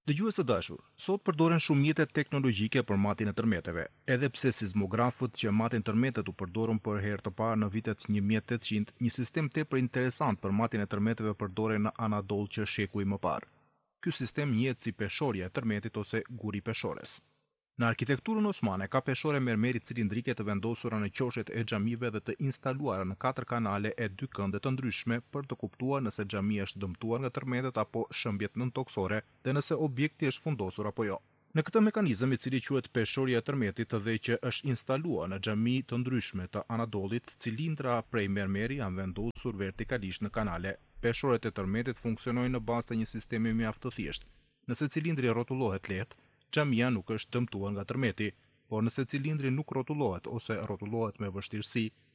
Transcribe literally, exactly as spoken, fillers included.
Dëgjues të dashur, sot përdoren shumë mjete teknologjike për matin e tërmeteve, edhe pse sismografët që matin tërmetet u përdorën për herë të parë në vitet një mijë e tetëqind, një sistem tepër interesant për matin e tërmeteve përdorej në Anadol që shekuj më parë. Ky sistem njihet si peshorja e tërmetit ose guri peshores. Në arkitekturën osmane ka peshore mermeri cilindrike të vendosura në qoshet e xhamive dhe të instaluara në katër kanale e dy kënde të ndryshme për të kuptuar nëse xhamia është dëmtuar nga tërmetet apo shëmbjet nëntoksore dhe nëse objekti është fundosur apo jo. Në këtë mekanizëm, i cili quhet peshorja e tërmetit dhe që është instaluar në xhami të ndryshme të Anadolit, cilindra prej mermeri janë vendosur vertikalisht në kanale. Peshoret e tërmetit funksionojnë në bazë të një sistemi mjaft të thjeshtë. Nëse cilindri rrotullohet lehtë, xhamia nuk është dëmtuar nga tërmeti, por nëse cilindri nuk rrotullohet ose rrotullohet me vështirësi,